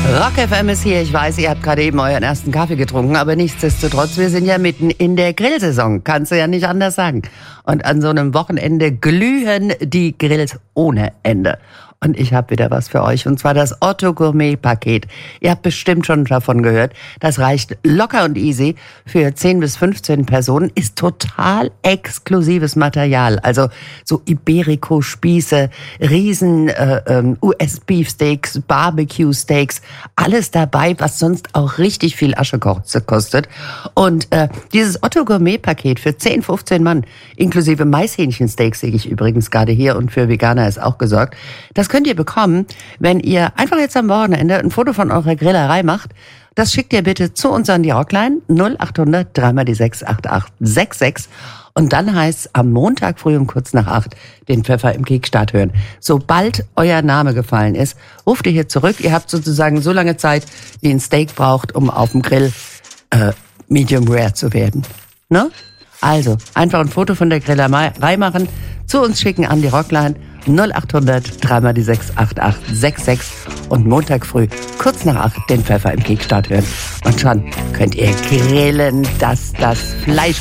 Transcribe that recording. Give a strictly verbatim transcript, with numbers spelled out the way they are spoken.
Rock F M ist hier. Ich weiß, ihr habt gerade eben euren ersten Kaffee getrunken, aber nichtsdestotrotz, wir sind ja mitten in der Grillsaison. Kannst du ja nicht anders sagen. Und an so einem Wochenende glühen die Grills ohne Ende. Und ich habe wieder was für euch, und zwar das Otto Gourmet Paket. Ihr habt bestimmt schon davon gehört. Das reicht locker und easy für zehn bis fünfzehn Personen, ist total exklusives Material. Also so Iberico-Spieße, riesen äh, ähm, U S-Beefsteaks, Barbecue-Steaks, alles dabei, was sonst auch richtig viel Asche kostet. Und äh, dieses Otto Gourmet Paket für zehn, fünfzehn Mann, inklusive Maishähnchensteaks, sehe ich übrigens gerade hier, und für Veganer ist auch gesorgt. Das könnt ihr bekommen, wenn ihr einfach jetzt am Wochenende ein Foto von eurer Grillerei macht. Das schickt ihr bitte zu uns an die Rockline null acht hundert drei mal die sechs acht acht sechs sechs. Und dann heißt es am Montag früh um kurz nach acht den Pfeffer im Kickstart hören. Sobald euer Name gefallen ist, ruft ihr hier zurück. Ihr habt sozusagen so lange Zeit, wie ein Steak braucht, um auf dem Grill äh, medium rare zu werden. Ne? Also, einfach ein Foto von der Grillerei machen, zu uns schicken an die Rockline null acht hundert drei mal die sechs acht acht sechs sechs und Montag früh kurz nach acht den Pfeffer im Kickstart hören. Und schon könnt ihr grillen, dass das Fleisch